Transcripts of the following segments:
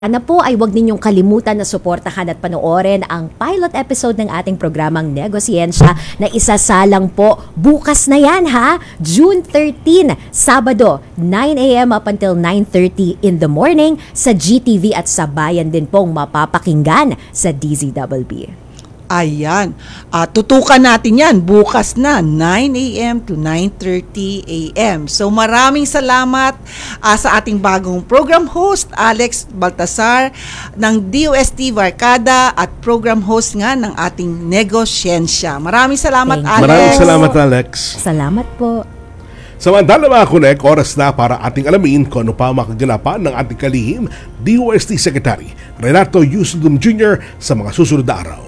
Sana po ay huwag ninyong kalimutan na suportahan at panoorin ang pilot episode ng ating programang Negosiyensya na isasalang po bukas na yan ha, June 13, Sabado, 9 a.m. up until 9:30 in the morning sa GTV at sa bayan din pong mapapakinggan sa DZWB. Ayan. Tutukan natin yan bukas na 9 a.m. to 9:30 a.m. So maraming salamat sa ating bagong program host, Alex Baltasar ng DOST Barkada at program host nga ng ating Negosiyensya. Maraming salamat, Alex. Maraming salamat, Alex. Salamat po. Samantala mga Connect, oras na para ating alamin kung ano pa makaganapan ng ating kalihim DOST Secretary Renato Yusilum Jr. sa mga susunod na araw.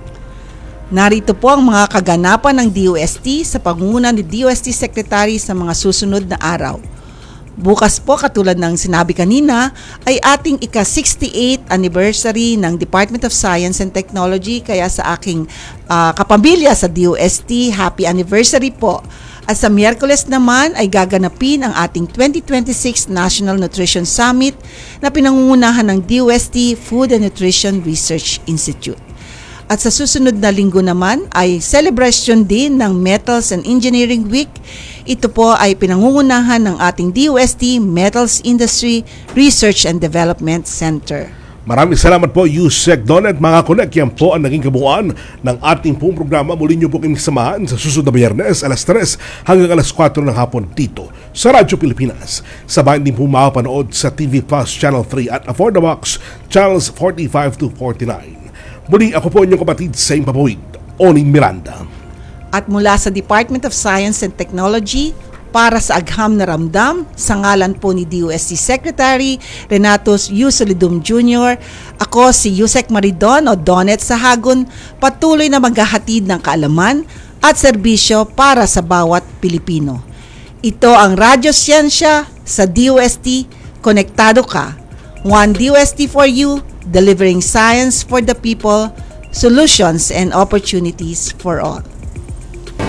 Narito po ang mga kaganapan ng DOST sa pangunguna ni DOST Secretary sa mga susunod na araw. Bukas po, katulad ng sinabi kanina, ay ating ika-68th anniversary ng Department of Science and Technology. Kaya sa aking kapamilya sa DOST, happy anniversary po. At sa Miyerkules naman ay gaganapin ang ating 2026 National Nutrition Summit na pinangungunahan ng DOST Food and Nutrition Research Institute. At sa susunod na linggo naman ay celebration din ng Metals and Engineering Week. Ito po ay pinangungunahan ng ating DOST Metals Industry Research and Development Center. Maraming salamat po, Yusek Donet. Mga Connect, yan po ang naging kabuuan ng ating pong programa. Muli niyo po kami samahan sa susunod na Biyernes, alas 3 hanggang alas 4 ng hapon dito sa Radyo Pilipinas. Sabayan din po makapanood sa TV Plus Channel 3 at For the Box Channels 45 to 49. Muli ako po inyong kapatid sa Impapawid, Oning Miranda. At mula sa Department of Science and Technology, para sa agham na ramdam, sa ngalan po ni DOST Secretary Renato Yusilum Jr., ako si Yusek Maridon o Donet Sahagun, patuloy na maghahatid ng kaalaman at serbisyo para sa bawat Pilipino. Ito ang Radyo Siyensya sa DOST, konektado ka. One DOST for you, delivering science for the people, solutions and opportunities for all.